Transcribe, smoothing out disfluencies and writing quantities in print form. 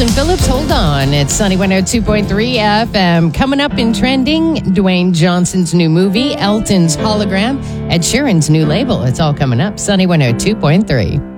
Wilson Phillips, hold on. It's Sunny 102.3 FM. Coming up in trending, Dwayne Johnson's new movie, Elton's Hologram, Ed Sheeran's new label. It's all coming up. Sunny 102.3.